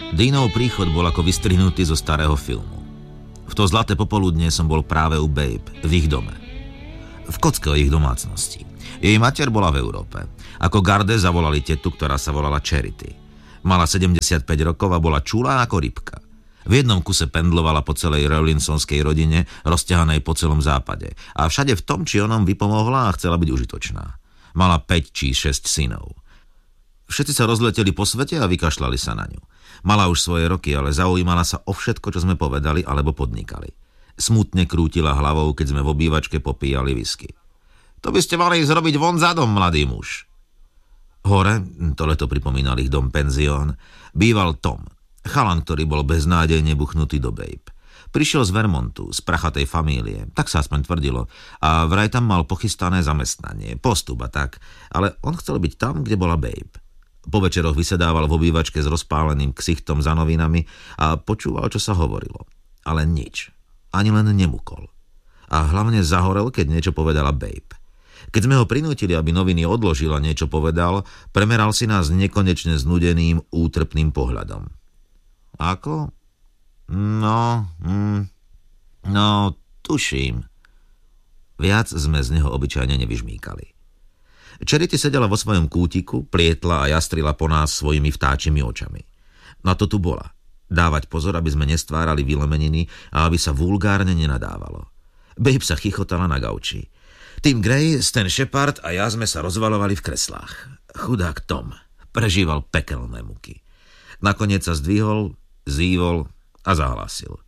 Deanov príchod bol ako vystrihnutý zo starého filmu. V to zlaté popoludne som bol práve u Babe, v ich dome. V kocke o ich domácnosti. Jej mater bola v Európe. Ako garde zavolali tetu, ktorá sa volala Charity. Mala 75 rokov a bola čulá ako rybka. V jednom kuse pendlovala po celej Rowlinsonskej rodine, rozťahanej po celom západe. A všade v tom, či onom vypomohla a chcela byť užitočná. Mala 5 či 6 synov. Všetci sa rozleteli po svete a vykašľali sa na ňu. Mala už svoje roky, ale zaujímala sa o všetko, čo sme povedali alebo podnikali. Smutne krútila hlavou, keď sme v obývačke popíjali whisky. To by ste mali zrobiť von za dom, mladý muž. Hore, tohleto pripomínal ich dom penzión, býval Tom, chalan, ktorý bol beznádejne buchnutý do Babe. Prišiel z Vermontu, z prachatej famílie, tak sa aspoň tvrdilo, a vraj tam mal pochystané zamestnanie, postup a tak, ale on chcel byť tam, kde bola Babe. Po večeroch vysedával v obývačke s rozpáleným ksichtom za novinami a počúval, čo sa hovorilo. Ale nič. Ani len nemukol. A hlavne zahorel, keď niečo povedala Babe. Keď sme ho prinútili, aby noviny odložil a niečo povedal, premeral si nás nekonečne znudeným, útrpným pohľadom. Ako? No, tuším. Viac sme z neho obyčajne nevyžmýkali. Charity sedela vo svojom kútiku, plietla a jastrila po nás svojimi vtáčimi očami. Na to tu bola. Dávať pozor, aby sme nestvárali vylemeniny a aby sa vulgárne nenadávalo. Babe sa chichotala na gauči. Tim Gray, Stan Shepard a ja sme sa rozvalovali v kreslách. Chudák Tom prežíval pekelné muky. Nakoniec sa zdvihol, zývol a zahlásil.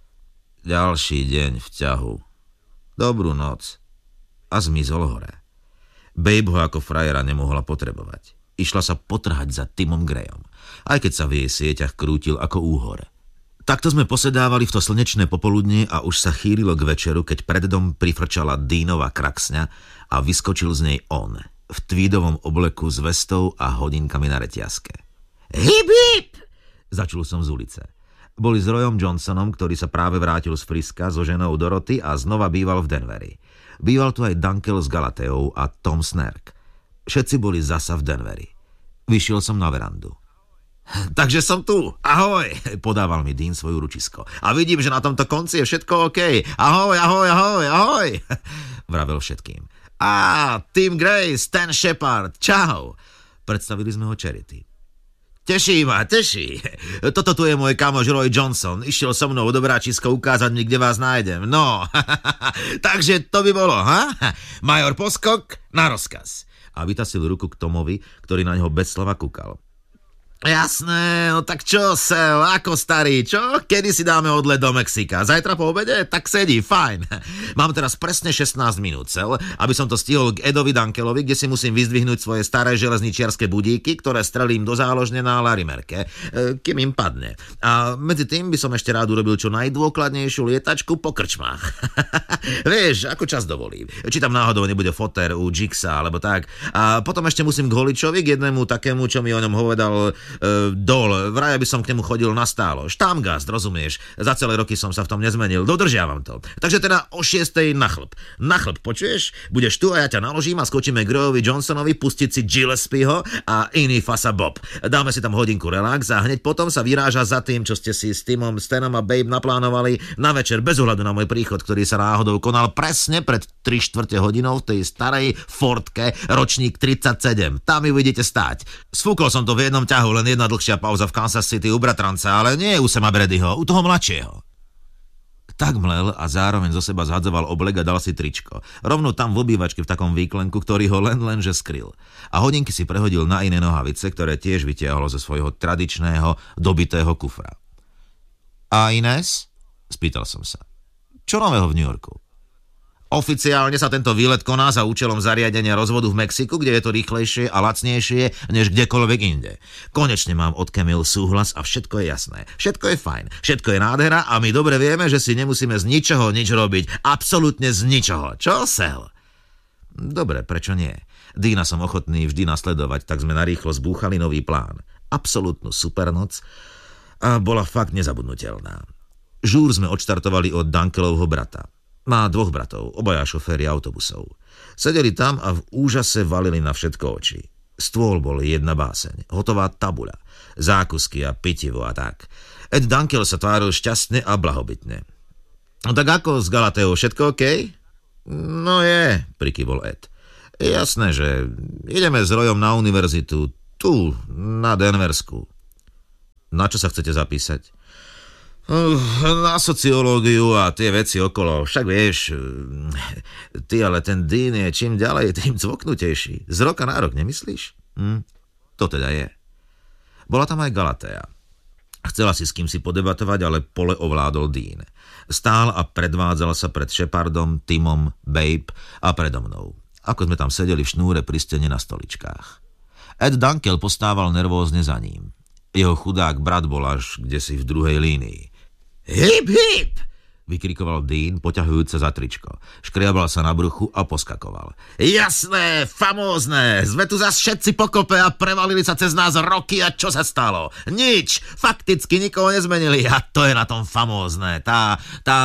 Ďalší deň v ťahu. Dobrú noc. A zmizol hore. Babe ho ako frajera nemohla potrebovať. Išla sa potrhať za Timom Grayom, aj keď sa v jej sieťach krútil ako úhor. Takto sme posedávali v to slnečné popoludne a už sa chýlilo k večeru, keď pred dom prifrčala Deanova kraksňa a vyskočil z nej on, v tweedovom obleku s vestou a hodinkami na reťazke. Hip, hip! Začul som z ulice. Boli s Royom Johnsonom, ktorý sa práve vrátil z Friska so ženou Dorothy a znova býval v Denveri. Býval tu aj Dunkel s Galateou a Tom Snerk. Všetci boli zasa v Denveri. Vyšiel som na verandu. Takže som tu. Ahoj, podával mi Dean svoju ručisko. A vidím, že na tomto konci je všetko OK. Ahoj, ahoj, ahoj, ahoj, vravel všetkým. Tim Gray, Stan Shepard, čau. Predstavili sme ho Charity. Teší ma, teší. Toto tu je môj kamoš Roy Johnson. Išiel so mnou do Vráčisko ukázať mi, kde vás nájdem. No, takže to by bolo, ha? Major Poskok na rozkaz. A vytasil ruku k Tomovi, ktorý na ňo bez slova kúkal. Jasné, no tak čo, Sel, ako starý, čo? Kedy si dáme odlet do Mexika? Zajtra po obede? Tak sedí, fajn. Mám teraz presne 16 minút, Sel, aby som to stihol k Edovi Dunkelovi, kde si musím vyzdvihnúť svoje staré železničiarske budíky, ktoré strelím do záložne na Larimerke, kým im padne. A medzi tým by som ešte rád urobil čo najdôkladnejšiu lietačku po krčmách. Vieš, ako čas dovolí. Či tam náhodou nebude foter u Jixa, alebo tak. A potom ešte musím k Holičovi, k jednému takému, čo mi o ňom povedal Dol, vraj by som k nemu chodil na stálo. Štámgast, rozumieš? Za celé roky som sa v tom nezmenil. Dodržiavam to. Takže teda o 6:00 na chlb. Na chlb, počuješ? Budeš tu a ja ťa naložím a skočíme k Royovi Johnsonovi pustiť si Gillespieho a iný fasa Bob. Dáme si tam hodinku relax a hneď potom sa vyráža za tým, čo ste si s Timom, Stanom a Babe naplánovali na večer bez ohľadu na môj príchod, ktorý sa náhodou konal presne pred 3/4 hodinou v tej starej Fordke ročník 37. Tam ju vidíte stáť. Sfúkol som to v jednom ťahu, len jedna dlhšia pauza v Kansas City u bratranca, ale nie u Sama Bradyho, u toho mladšieho. Tak mlel a zároveň zo seba zhadzoval oblek a dal si tričko. Rovno tam v obývačke v takom výklenku, ktorý ho lenže skryl. A hodinky si prehodil na iné nohavice, ktoré tiež vytiahol zo svojho tradičného, dobitého kufra. A Ines? Spýtal som sa. Čo nového v New Yorku? Oficiálne sa tento výlet koná za účelom zariadenia rozvodu v Mexiku, kde je to rýchlejšie a lacnejšie než kdekoľvek inde. Konečne mám od Camille súhlas a všetko je jasné. Všetko je fajn, všetko je nádhera a my dobre vieme, že si nemusíme z ničoho nič robiť. Absolútne z ničoho. Čo, Sel? Dobre, prečo nie? Deana som ochotný vždy nasledovať, tak sme narýchlo zbúchali nový plán. Absolútnu supernoc a bola fakt nezabudnutelná. Žúr sme odštartovali od Dunkelovho brata. Má 2 bratov, obaja šoféri autobusov. Sedeli tam a v úžase valili na všetko oči. Stôl bol jedna báseň, hotová tabuľa, zákusky a pitivo a tak. Ed Dunkel sa tváril šťastne a blahobytne. No tak ako s Galateou, všetko OK? No je, prikývol Ed. Jasné, že ideme s Royom na univerzitu, tu, na Denversku. Na čo sa chcete zapísať? Na sociológiu a tie veci okolo. Však vieš, ty, ale ten Dean je čím ďalej, tým cvoknutejší. Z roka na rok, nemyslíš? To teda je. Bola tam aj Galatea. Chcela si s kým si podebatovať, ale pole ovládol Dean. Stál a predvádzal sa pred Shepardom, Timom, Babe a predo mnou. Ako sme tam sedeli v šnúre pri stene na stoličkách. Ed Dunkel postával nervózne za ním. Jeho chudák brat bol až kdesi v druhej línii. Hip, hip! Vykrikoval Dean, poťahujúc sa za tričko. Škriabal sa na bruchu a poskakoval. Jasné, famózne, sme tu zas všetci pokope a prevalili sa cez nás roky a čo sa stalo? Nič, fakticky nikoho nezmenili a to je na tom famózne. Tá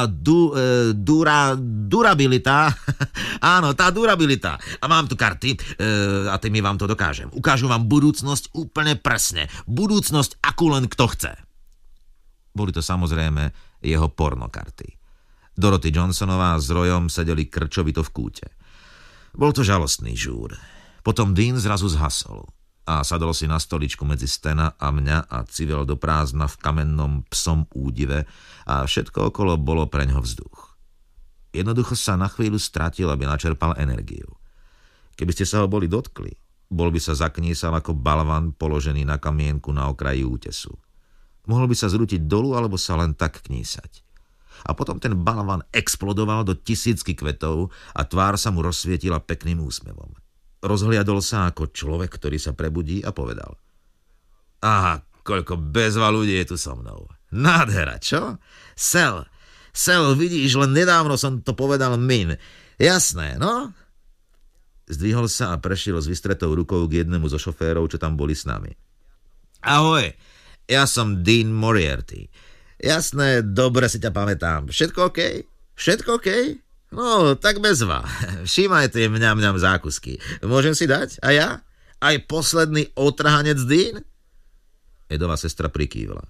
durabilita, áno, tá durabilita. A mám tu karty a tými vám to dokážem. Ukážu vám budúcnosť úplne presne. Budúcnosť, akú len kto chce. Boli to samozrejme jeho pornokarty. Dorothy Johnsonová s Royom sedeli krčovito v kúte. Bol to žalostný žúr. Potom Dean zrazu zhasol a sadol si na stoličku medzi Stena a mňa a civel do prázdna v kamennom psom údive a všetko okolo bolo preňho vzduch. Jednoducho sa na chvíľu stratil, aby načerpal energiu. Keby ste sa ho boli dotkli, bol by sa zaknísal ako balvan položený na kamienku na okraji útesu. Mohol by sa zrútiť dolu, alebo sa len tak knísať. A potom ten balvan explodoval do tisícky kvetov a tvár sa mu rozsvietila pekným úsmevom. Rozhliadol sa ako človek, ktorý sa prebudí a povedal. Aha, koľko bezva ľudí je tu so mnou. Nádhera, čo? Sel, vidíš, len nedávno som to povedal Min. Jasné, no? Zdvihol sa a prešiel s vystretou rukou k jednému zo šoférov, čo tam boli s nami. Ahoj. Ja som Dean Moriarty. Jasné, dobre si ťa pamätám. Všetko OK? Všetko OK? No, tak bezva. Všímaj tie mňam zákusky. Môžem si dať? A ja? Aj posledný otrhanec Dean? Edová sestra prikývla.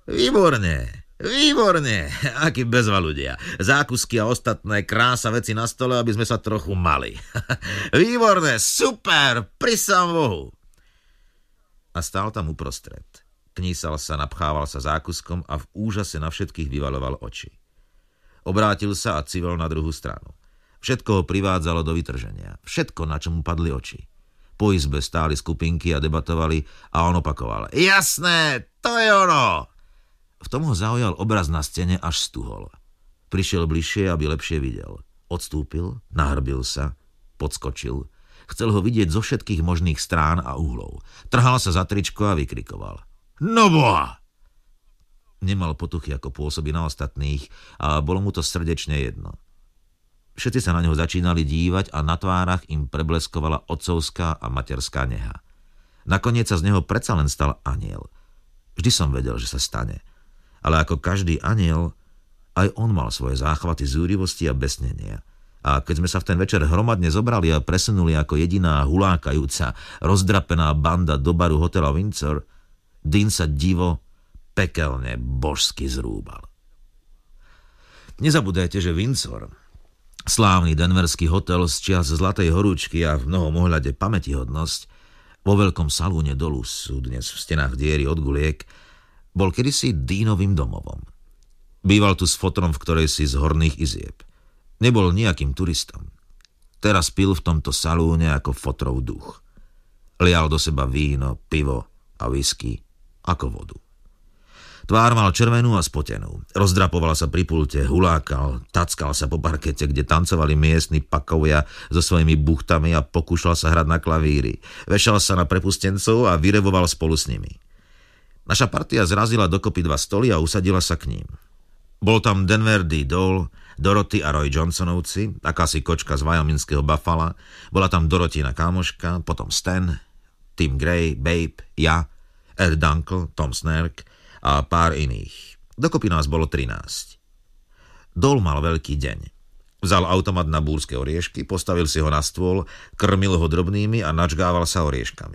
Výborne. Aký bezva ľudia. Zákusky a ostatné krása veci na stole, aby sme sa trochu mali. Výborné, super, prisám Bohu. A stál tam uprostred. Knísal sa, napchával sa zákuskom a v úžase na všetkých vyvaľoval oči. Obrátil sa a civil na druhú stranu. Všetko ho privádzalo do vytrženia. Všetko, na čo mu padli oči. Po izbe stáli skupinky a debatovali a on opakoval. Jasné, to je ono! V tom ho zaujal obraz na stene, až stuhol. Prišiel bližšie, aby lepšie videl. Odstúpil, nahrbil sa, podskočil. Chcel ho vidieť zo všetkých možných strán a uhlov. Trhal sa za tričko a vykrikoval. No boha! Nemal potuchy, ako pôsobí na ostatných a bolo mu to srdečne jedno. Všetci sa na neho začínali dívať a na tvárach im prebleskovala otcovská a materská neha. Nakoniec sa z neho predsa len stal anjel. Vždy som vedel, že sa stane. Ale ako každý anjel, aj on mal svoje záchvaty zúrivosti a besnenia. A keď sme sa v ten večer hromadne zobrali a presunuli ako jediná hulákajúca, rozdrapená banda do baru hotela Windsor, Dean sa divo pekelne božsky zrúbal. Nezabúdajte, že Windsor, slávny denverský hotel z čias Zlatej horúčky a v mnohom ohľade pamätihodnosť, vo veľkom salúne dolu sú dnes v stenách diery od guliek, bol kedysi Deanovým domovom. Býval tu s fotrom v ktorej si z horných izieb. Nebol nejakým turistom. Teraz pil v tomto salúne ako fotrov duch. Lial do seba víno, pivo a whisky ako vodu. Tvár mal červenú a spotenú. Rozdrapoval sa pri pulte, hulákal, tackal sa po parkete, kde tancovali miestni pakovia so svojimi buchtami a pokúšal sa hrať na klavíri. Vešal sa na prepustencov a vyrevoval spolu s nimi. Naša partia zrazila dokopy 2 stoly a usadila sa k ním. Bol tam Denver D. Dole, Dorothy a Roy Johnsonovci, akási kočka z wyomingského Buffala, bola tam Dorothina kámoška, potom Stan, Tim Gray, Babe, ja, Ed Dunkel, Tom Snerk a pár iných. Dokopy nás bolo 13. Dole mal veľký deň. Vzal automat na búrske oriešky, postavil si ho na stôl, krmil ho drobnými a načgával sa orieškami.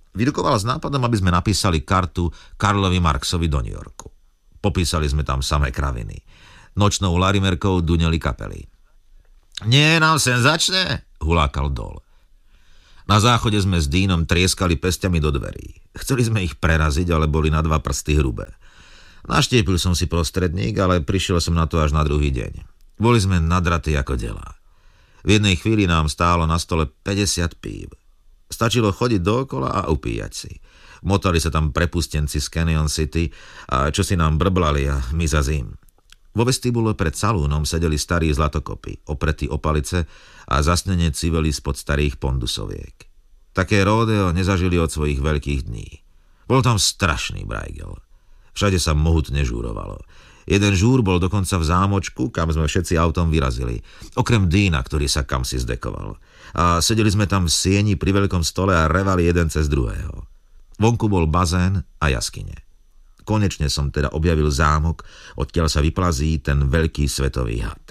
Vyrukoval s nápadom, aby sme napísali kartu Karlovi Marxovi do New Yorku. Popísali sme tam samé kraviny. Nočnou larimerkou duneli kapely. Nie, nám senzačné, hulákal Dol. Na záchode sme s Deanom trieskali pesťami do dverí. Chceli sme ich preraziť, ale boli na 2 prsty hrubé. Naštiepil som si prostredník, ale prišiel som na to až na druhý deň. Boli sme nadratí ako delá. V jednej chvíli nám stálo na stole 50 pív. Stačilo chodiť dookola a upíjať si. Motali sa tam prepustenci z Canyon City a čo si nám brblali a my za zim. Vo vestibule pred salúnom sedeli starí zlatokopy, opretí o palice a zasnene civeli spod starých pondusoviek. Také ródeo nezažili od svojich veľkých dní. Bol tam strašný brajgel. Všade sa mohutne žúrovalo. Jeden žúr bol dokonca v zámočku, kam sme všetci autom vyrazili. Okrem Deana, ktorý sa kamsi zdekoval. A sedeli sme tam v sieni pri veľkom stole a revali jeden cez druhého. Vonku bol bazén a jaskyne. Konečne som teda objavil zámok, odtiaľ sa vyplazí ten veľký svetový had.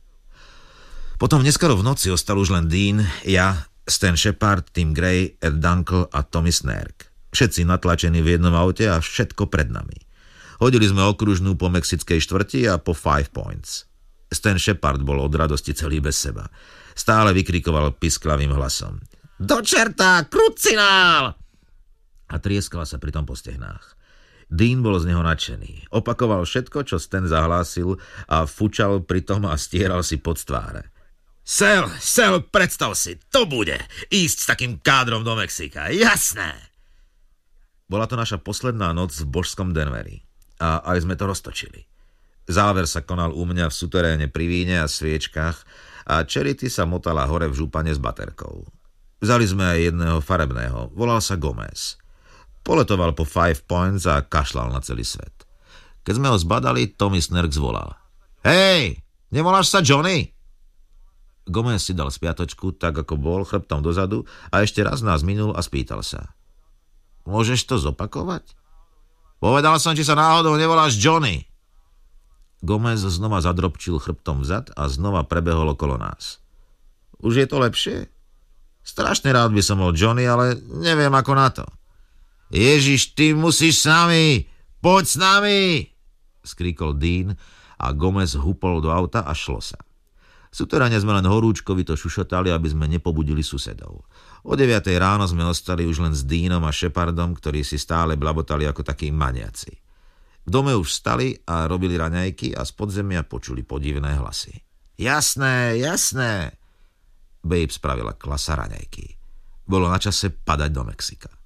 Potom neskoro v noci ostal už len Dean, ja, Stan Shepard, Tim Gray, Ed Dunkel a Tommy Snerk. Všetci natlačení v jednom aute a všetko pred nami. Hodili sme okružnú po mexickej štvrti a po 5 Points. Stan Shepard bol od radosti celý bez seba. Stále vykrikoval pisklavým hlasom. Do čerta, krucinál! A trieskala sa pritom po stehnách. Dean bol z neho nadšený. Opakoval všetko, čo Stan zahlásil a fučal pritom a stieral si pod tváre. Sel, predstav si, to bude ísť s takým kádrom do Mexika, jasné! Bola to naša posledná noc v božskom Denveri. A aj sme to roztočili. Záver sa konal u mňa v suteréne pri víne a sviečkach a Charity sa motala hore v župane s baterkou. Vzali sme aj jedného farebného, volal sa Gomez. Poletoval po 5 Points a kašľal na celý svet. Keď sme ho zbadali, Tommy Snerk zvolal. Hej, nevoláš sa Johnny? Gomez si dal spiatočku, tak ako bol, chrbtom dozadu a ešte raz nás minul a spýtal sa. Môžeš to zopakovať? Povedal som, či sa náhodou nevoláš Johnny. Gomez znova zadropčil chrbtom vzad a znova prebehol okolo nás. Už je to lepšie? Strašne rád by som bol Johnny, ale neviem ako na to. Ježiš, ty musíš s nami! Poď s nami! Skríkol Dean a Gomez hupol do auta a šlo sa. V suteráne sme len horúčkovito šušotali, aby sme nepobudili susedov. O 9 ráno sme ostali už len s Deanom a Shepardom, ktorí si stále blabotali ako takí maniaci. V dome už vstali a robili raňajky a z podzemia počuli podivné hlasy. Jasné, jasné! Babe spravila klasa raňajky. Bolo na čase padať do Mexika.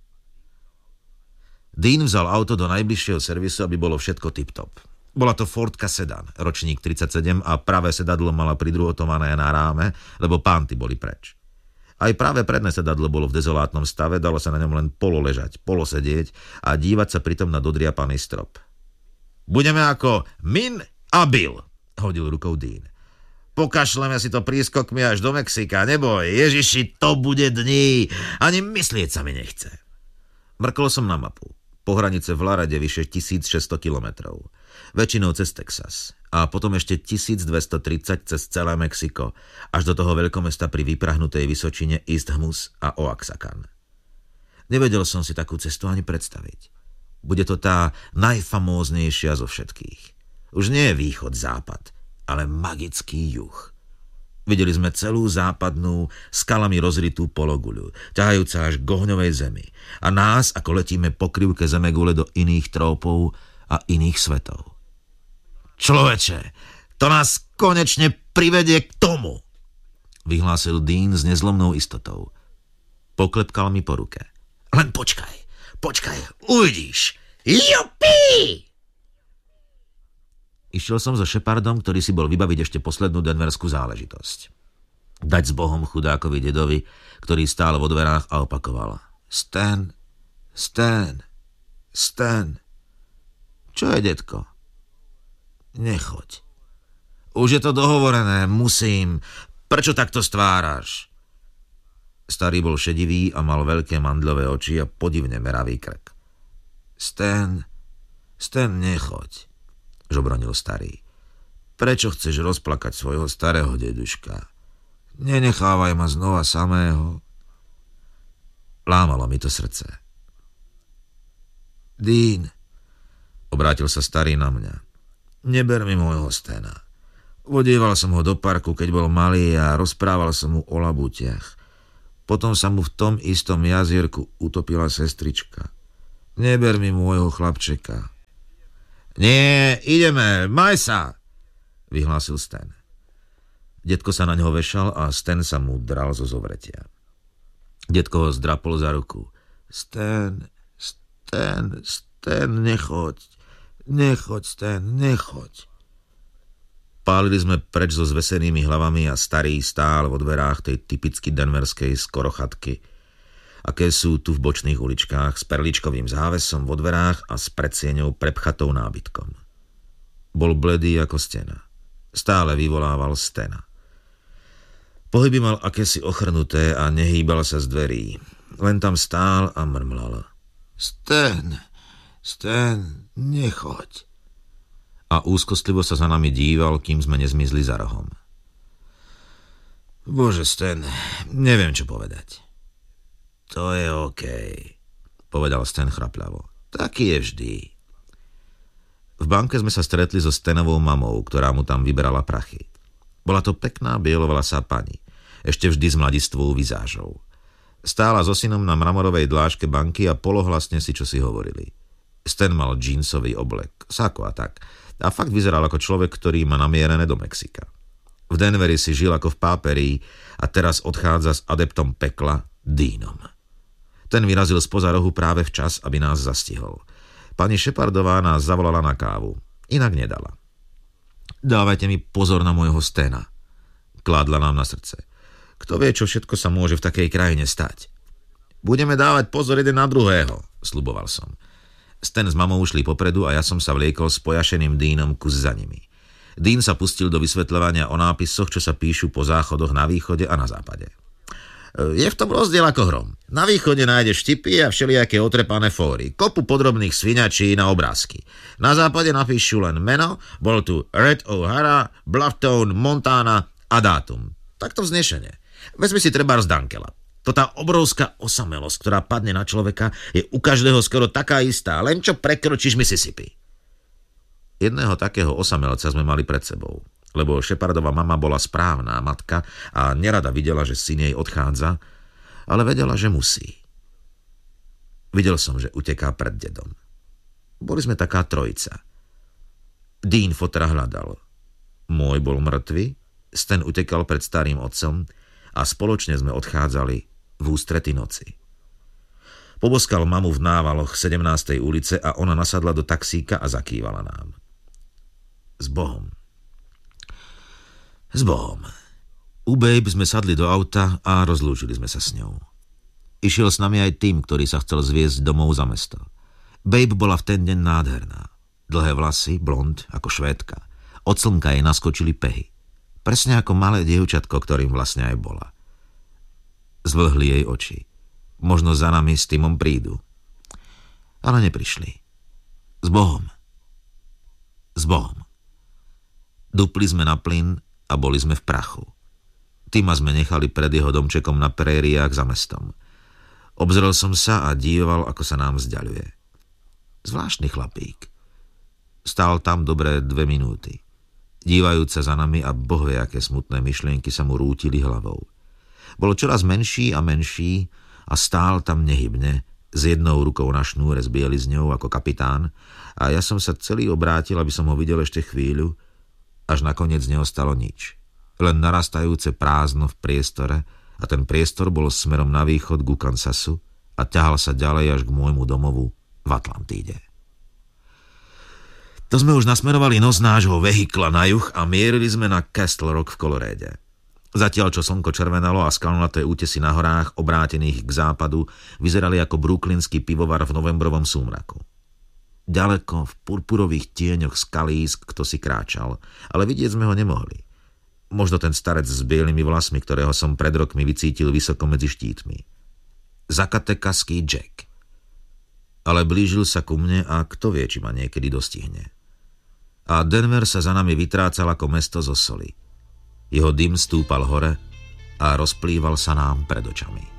Dean vzal auto do najbližšieho servisu, aby bolo všetko tip-top. Bola to Fordka sedan, ročník 37 a pravé sedadlo mala pridruhotované na ráme, lebo pánty boli preč. Aj práve predné sedadlo bolo v dezolátnom stave, dalo sa na ňom len pololežať, polosedieť a dívať sa pritom na dodriapaný strop. Budeme ako Min a Bill, hodil rukou Dean. Pokašleme si to prískokmi až do Mexika, neboj, Ježiši, to bude dní, ani myslieť sa mi nechce. Mrkol som na mapu. Pohranice v Larade vyše 1600 kilometrov. Väčšinou cez Texas. A potom ešte 1230 cez celé Mexiko, až do toho veľkomesta pri vyprahnutej vysočine Isthmus a Oaxacan. Nevedel som si takú cestu ani predstaviť. Bude to tá najfamóznejšia zo všetkých. Už nie je východ-západ, ale magický juh. Videli sme celú západnú, skalami rozritú pologuľu, ťahajúca až k ohňovej zemi. A nás, ako letíme po krivke zemegule do iných trópov a iných svetov. Človeče, to nás konečne privedie k tomu, vyhlásil Dean s nezlomnou istotou. Poklepkal mi po ruke. Len počkaj, uvidíš. Jupi! Išiel som so Shepardom, ktorý si bol vybaviť ešte poslednú denverskú záležitosť. Dať s Bohom chudákovi dedovi, ktorý stál vo dverách a opakoval. Stan. Čo je, detko? Nechoď. Už je to dohovorené, musím. Prečo takto stváraš? Starý bol šedivý a mal veľké mandľové oči a podivne meravý krk. Stan, nechoď, žobronil starý. Prečo chceš rozplakať svojho starého deduška? Nenechávaj ma znova samého. Lámalo mi to srdce. Dean, obrátil sa starý na mňa. Neber mi môjho Stana. Vodieval som ho do parku, keď bol malý a rozprával som mu o labutiach. Potom sa mu v tom istom jazierku utopila sestrička. Neber mi môjho chlapčeka. Nie, ideme, maj sa, vyhlásil Stan. Detko sa na ňo vešal a Stan sa mu dral zo zovretia. Detko ho zdrapol za ruku. Stan, nechoď, Stan, nechoď. Pálili sme preč so zvesenými hlavami a starý stál vo dverách tej typicky denverskej skorochatky, aké sú tu v bočných uličkách, s perličkovým závesom vo dverách a s predsieňou prepchatou nábytkom. Bol bledý ako stena. Stále vyvolával Stana. Pohyby mal akési ochrnuté a nehýbal sa z dverí. Len tam stál a mrmlal. Stan, nechoď. A úzkostlivo sa za nami díval, kým sme nezmizli za rohom. Bože, Stan, neviem, čo povedať. To je okej, povedal Stan chrapľavo. Taký je vždy. V banke sme sa stretli so Stanovou mamou, ktorá mu tam vyberala prachy. Bola to pekná bielovlasá pani, ešte vždy s mladistvou vizážou. Stála so synom na mramorovej dláške banky a polohlasne si čosi hovorili. Stan mal džínsový oblek, sako a tak. A fakt vyzeral ako človek, ktorý má namierené do Mexika. V Denveri si žil ako v páperii a teraz odchádza s adeptom pekla, Deanom. Ten vyrazil spoza rohu práve včas, aby nás zastihol. Pani Shepardová nás zavolala na kávu. Inak nedala. Dávajte mi pozor na môjho Stana, kládla nám na srdce. Kto vie, čo všetko sa môže v takej krajine stať. Budeme dávať pozor jeden na druhého, sľuboval som. Stan s mamou šli popredu a ja som sa vliekol s pojašeným Deanom kus za nimi. Dean sa pustil do vysvetľovania o nápisoch, čo sa píšu po záchodoch na východe a na západe. Je v tom rozdiel ako hrom. Na východe nájdeš štipy a všelijaké otrepané fóry, kopu podrobných sviňačí na obrázky. Na západe napíšu len meno, bol tu Red O'Hara, Blufftown, Montana a dátum. Takto vznešene. Vezmi si trebárs Dankela. To tá obrovská osamelosť, ktorá padne na človeka, je u každého skoro taká istá, len čo prekročíš Mississippi. Jedného takého osamelca sme mali pred sebou, lebo Shepardova mama bola správna matka a nerada videla, že syn jej odchádza, ale vedela, že musí. Videl som, že uteká pred dedom. Boli sme taká trojica. Dean fotra hľadal. Môj bol mŕtvy, Stan utekal pred starým otcom a spoločne sme odchádzali v ústrety noci. Poboskal mamu v návaloch 17. ulice a ona nasadla do taxíka a zakývala nám. S Bohom. S Bohom. U Babe sme sadli do auta a rozlúčili sme sa s ňou. Išiel s nami aj tým, ktorý sa chcel zviesť domov za mesto. Babe bola v ten deň nádherná. Dlhé vlasy, blond, ako Švédka. Od slnka jej naskočili pehy. Presne ako malé dievčatko, ktorým vlastne aj bola. Zvlhli jej oči. Možno za nami s Timom prídu. Ale neprišli. S Bohom. S Bohom. Dupli sme na plyn a boli sme v prachu. Tima sme nechali pred jeho domčekom na prériách za mestom. Obzrel som sa a díval, ako sa nám vzdialuje. Zvláštny chlapík. Stál tam dobré 2 minúty. Dívajúc sa za nami a boh vie, aké smutné myšlienky sa mu rútili hlavou. Bol čoraz menší a menší a stál tam nehybne, s jednou rukou na šnúre s bielizňou ako kapitán a ja som sa celý obrátil, aby som ho videl ešte chvíľu, až nakoniec neostalo nič. Len narastajúce prázdno v priestore a ten priestor bol smerom na východ ku Kansasu a ťahal sa ďalej až k môjmu domovu v Atlantíde. To sme už nasmerovali nos nášho vehikla na juh a mierili sme na Castle Rock v Koloréde. Zatiaľ, čo slnko červenalo a skalnaté útesy na horách, obrátených k západu, vyzerali ako brooklynský pivovar v novembrovom súmraku. Ďaleko v purpurových tieňoch skalísk kto si kráčal, ale vidieť sme ho nemohli. Možno ten starec s bielými vlasmi, ktorého som pred rokmi vycítil vysoko medzi štítmi. Zakatekaský Jack. Ale blížil sa ku mne a kto vie, či ma niekedy dostihne. A Denver sa za nami vytrácal ako mesto zo soli. Jeho dym stúpal hore a rozplýval sa nám pred očami.